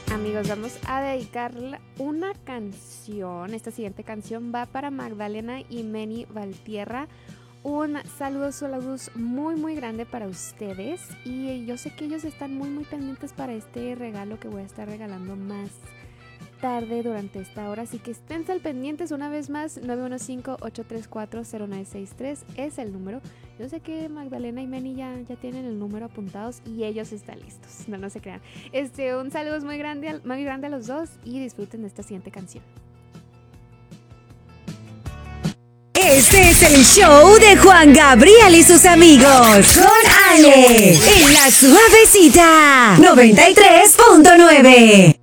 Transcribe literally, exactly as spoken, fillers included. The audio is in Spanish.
Amigos, vamos a dedicar una canción. Esta siguiente canción va para Magdalena y Meni Valtierra. Un saludo, saludos muy muy grande para ustedes. Y yo sé que ellos están muy muy pendientes para este regalo que voy a estar regalando más tarde durante esta hora, así que estén al pendientes. Una vez más, nueve uno cinco, ocho tres cuatro, cero nueve seis tres es el número. Yo sé que Magdalena y Meni ya, ya tienen el número apuntados y ellos están listos, no, no se crean. Este, un saludo muy grande, muy grande a los dos y disfruten de esta siguiente canción. Este es el show de Juan Gabriel y sus amigos con Ale en La Suavecita noventa y tres punto nueve.